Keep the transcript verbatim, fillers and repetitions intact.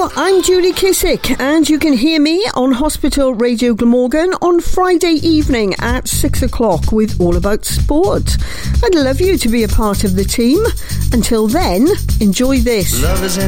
I'm Julie Kissick, and you can hear me on Hospital Radio Glamorgan on Friday evening at six o'clock with All About Sport. I'd love you to be a part of the team. Until then, enjoy this. Love is in